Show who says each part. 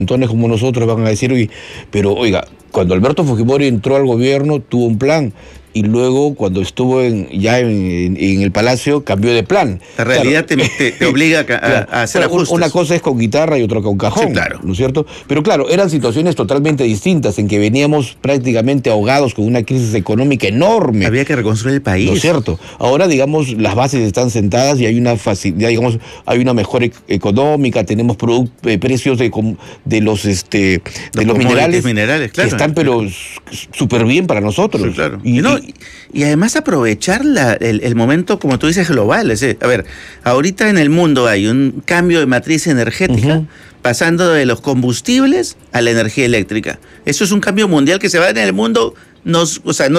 Speaker 1: Entonces, como nosotros van a decir, oye, pero oiga, cuando Alberto Fujimori entró al gobierno tuvo un plan y luego cuando estuvo en el Palacio cambió de plan.
Speaker 2: La realidad te obliga a hacer
Speaker 1: Bueno,
Speaker 2: ajustes.
Speaker 1: una cosa es con guitarra y otra con cajón,
Speaker 2: Sí, claro.
Speaker 1: ¿no es cierto? Pero claro, eran situaciones totalmente distintas en que veníamos prácticamente ahogados con una crisis económica enorme.
Speaker 2: Había que reconstruir el país.
Speaker 1: ¿No es cierto? Ahora, digamos, las bases están sentadas y hay una facilidad, digamos, hay una mejora económica, tenemos precios de los minerales,
Speaker 2: claro,
Speaker 1: que están pero súper bien para nosotros.
Speaker 2: Sí, claro. Y además aprovechar el momento, como tú dices, global. A ver, ahorita en el mundo hay un cambio de matriz energética, pasando de los combustibles a la energía eléctrica. Eso es un cambio mundial que se va en el mundo, no